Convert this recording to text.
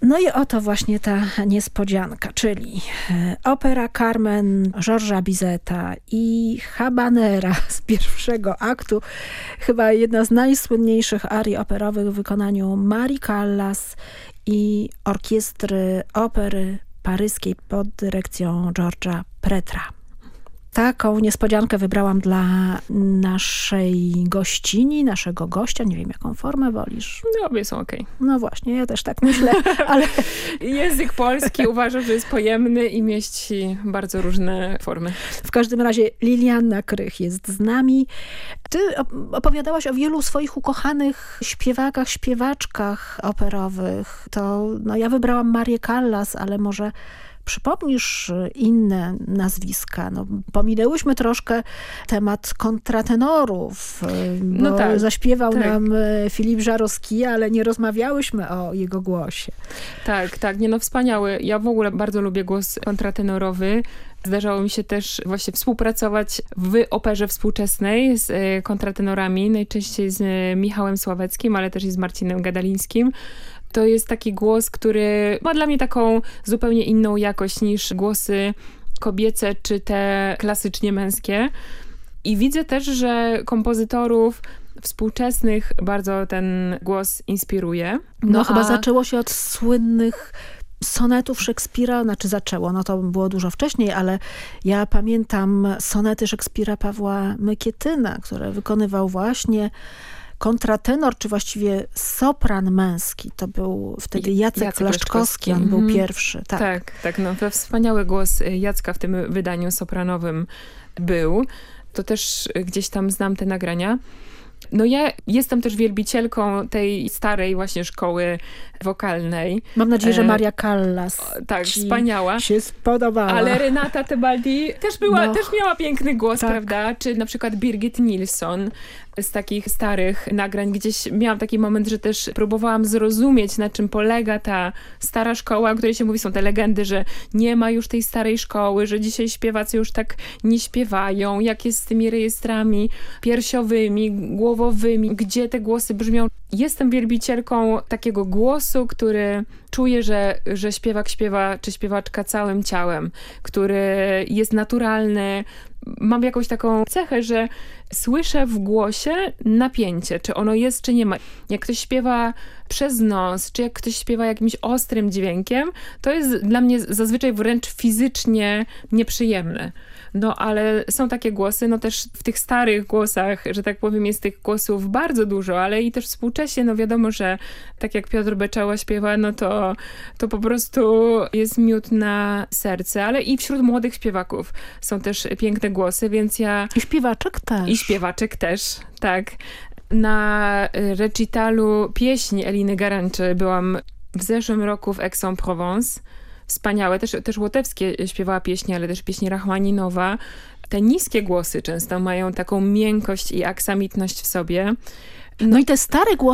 No i oto właśnie ta niespodzianka, czyli opera Carmen Georgesa Bizeta i Habanera z pierwszego aktu, chyba jedna z najsłynniejszych arii operowych w wykonaniu Marii Callas i orkiestry opery paryskiej pod dyrekcją Georgesa Pretra. Taką niespodziankę wybrałam dla naszej gościni, naszego gościa. Nie wiem, jaką formę wolisz. No, obie są okej. No właśnie, ja też tak myślę, ale... Język polski uważam, że jest pojemny i mieści bardzo różne formy. W każdym razie Liliana Krych jest z nami. Ty opowiadałaś o wielu swoich ukochanych śpiewakach, śpiewaczkach operowych. To no, ja wybrałam Marię Callas, ale może... Przypomnisz inne nazwiska. No, pominęłyśmy troszkę temat kontratenorów, bo no tak, zaśpiewał nam Filip Żarowski, ale nie rozmawiałyśmy o jego głosie. Tak, nie no wspaniały. Ja w ogóle bardzo lubię głos kontratenorowy. Zdarzało mi się też właśnie współpracować w operze współczesnej z kontratenorami, najczęściej z Michałem Sławeckim, ale też i z Marcinem Gadalińskim. To jest taki głos, który ma dla mnie taką zupełnie inną jakość niż głosy kobiece czy te klasycznie męskie. I widzę też, że kompozytorów współczesnych bardzo ten głos inspiruje. No chyba zaczęło się od słynnych sonetów Szekspira, no to było dużo wcześniej, ale ja pamiętam sonety Szekspira Pawła Mykietyna, które wykonywał właśnie kontratenor, czy właściwie sopran męski. To był wtedy Jacek Leszczkowski. On był pierwszy. Tak. No, to wspaniały głos Jacka w tym wydaniu sopranowym był. To też gdzieś tam znam te nagrania. No ja jestem też wielbicielką tej starej właśnie szkoły wokalnej. Mam nadzieję, że Maria Callas tak, wspaniała. się spodobała. Ale Renata Tebaldi też miała piękny głos, prawda? Czy na przykład Birgit Nilsson z takich starych nagrań. Gdzieś miałam taki moment, że też próbowałam zrozumieć, na czym polega ta stara szkoła, o której się mówi, są te legendy, że nie ma już tej starej szkoły, że dzisiaj śpiewacy już tak nie śpiewają, jak jest z tymi rejestrami piersiowymi, głowowymi, gdzie te głosy brzmią. Jestem wielbicielką takiego głosu, który czuje, że śpiewak śpiewa, czy śpiewaczka całym ciałem, który jest naturalny. Mam jakąś taką cechę, że słyszę w głosie napięcie, czy ono jest, czy nie ma. Jak ktoś śpiewa przez nos, czy jak ktoś śpiewa jakimś ostrym dźwiękiem, to jest dla mnie zazwyczaj wręcz fizycznie nieprzyjemne. No ale są takie głosy, no też w tych starych głosach, że tak powiem, jest tych głosów bardzo dużo, ale i też współcześnie, no wiadomo, że tak jak Piotr Beczała śpiewa, no to po prostu jest miód na serce, ale i wśród młodych śpiewaków są też piękne głosy, więc ja... I śpiewaczek też. I śpiewaczek też, tak. Na recitalu pieśni Eliny Garanczy byłam w zeszłym roku w Aix-en-Provence. Wspaniałe. Też Łotewskie śpiewała pieśni, ale też pieśni Rachmaninowa. Te niskie głosy często mają taką miękkość i aksamitność w sobie. No i te stare głosy